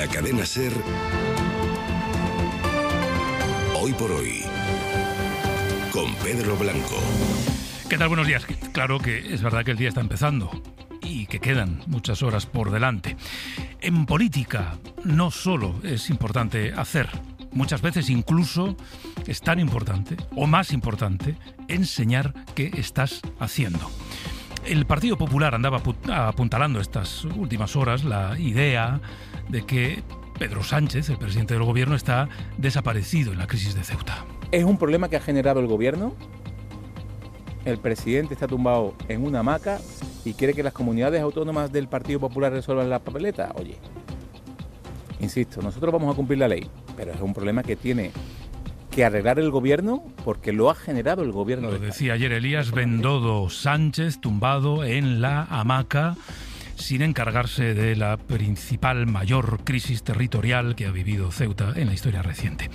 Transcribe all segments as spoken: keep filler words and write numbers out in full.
la cadena SER, Hoy por Hoy, con Pedro Blanco. ¿Qué tal? Buenos días. Claro que es verdad que el día está empezando y que quedan muchas horas por delante. En política no solo es importante hacer, muchas veces incluso es tan importante o más importante enseñar qué estás haciendo. El Partido Popular andaba apuntalando estas últimas horas la idea de que Pedro Sánchez, el presidente del gobierno, está desaparecido en la crisis de Ceuta. ¿Es un problema que ha generado el gobierno? El presidente está tumbado en una hamaca y quiere que las comunidades autónomas del Partido Popular resuelvan la papeleta. Oye, insisto, nosotros vamos a cumplir la ley, pero es un problema que tiene que arreglar el gobierno porque lo ha generado el gobierno. Lo decía ayer Elías Bendodo, Sánchez tumbado en la hamaca sin encargarse de la principal, mayor crisis territorial que ha vivido Ceuta en la historia reciente.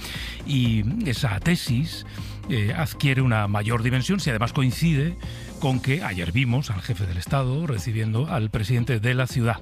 Y esa tesis eh, adquiere una mayor dimensión si además coincide con que ayer vimos al jefe del Estado recibiendo al presidente de la ciudad.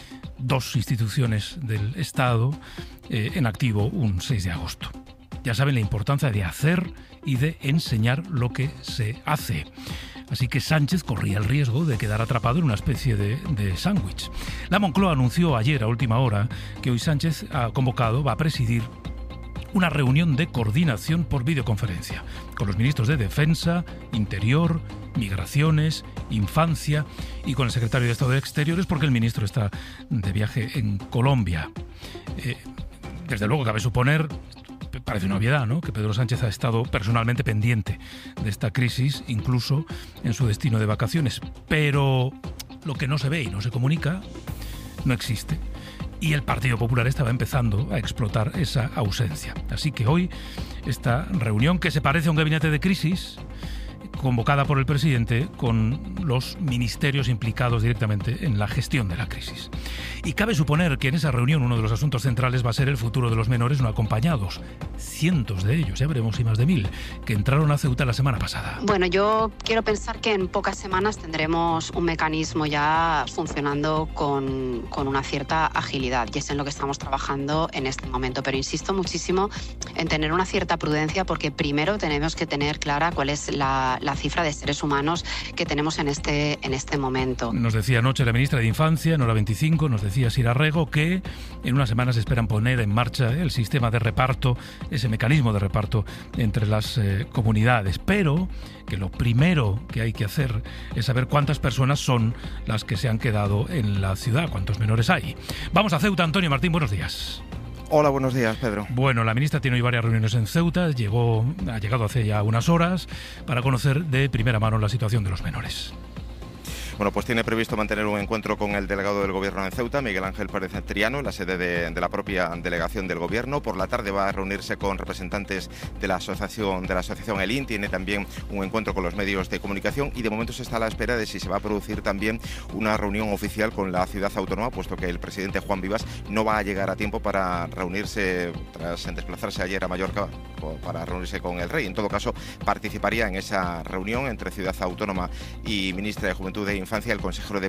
Dos instituciones del Estado eh, en activo un seis de agosto. Ya saben la importancia de hacer y de enseñar lo que se hace. Así que Sánchez corría el riesgo de quedar atrapado en una especie de, de sándwich. La Moncloa anunció ayer a última hora que hoy Sánchez ha convocado, va a presidir una reunión de coordinación por videoconferencia con los ministros de Defensa, Interior, Migraciones, Infancia y con el secretario de Estado de Exteriores porque el ministro está de viaje en Colombia. Eh, desde luego cabe suponer, parece una obviedad, ¿no?, que Pedro Sánchez ha estado personalmente pendiente de esta crisis, incluso en su destino de vacaciones. Pero lo que no se ve y no se comunica no existe. Y el Partido Popular estaba empezando a explotar esa ausencia. Así que hoy esta reunión, que se parece a un gabinete de crisis, convocada por el presidente con los ministerios implicados directamente en la gestión de la crisis. Y cabe suponer que en esa reunión uno de los asuntos centrales va a ser el futuro de los menores no acompañados. Cientos de ellos, ya veremos si más de mil, que entraron a Ceuta la semana pasada. Bueno, yo quiero pensar que en pocas semanas tendremos un mecanismo ya funcionando con, con una cierta agilidad, y es en lo que estamos trabajando en este momento. Pero insisto muchísimo en tener una cierta prudencia, porque primero tenemos que tener clara cuál es la, la cifra de seres humanos que tenemos en este, en este momento. Nos decía anoche la ministra de Infancia, en Hora veinticinco, nos decía Sira Rego, que en unas semanas esperan poner en marcha el sistema de reparto, ese mecanismo de reparto entre las eh, comunidades, pero que lo primero que hay que hacer es saber cuántas personas son las que se han quedado en la ciudad, cuántos menores hay. Vamos a Ceuta. Antonio Martín, buenos días. Hola, buenos días, Pedro. Bueno, la ministra tiene hoy varias reuniones en Ceuta, llegó, ha llegado hace ya unas horas para conocer de primera mano la situación de los menores. Bueno, pues tiene previsto mantener un encuentro con el delegado del Gobierno en Ceuta, Miguel Ángel Pérez Triano, en la sede de, de la propia delegación del Gobierno. Por la tarde va a reunirse con representantes de la asociación de la asociación Elín. Tiene también un encuentro con los medios de comunicación y de momento se está a la espera de si se va a producir también una reunión oficial con la ciudad autónoma, puesto que el presidente Juan Vivas no va a llegar a tiempo para reunirse, tras desplazarse ayer a Mallorca, para reunirse con el rey. En todo caso, participaría en esa reunión entre ciudad autónoma y ministra de Juventud e Infancia el consejero de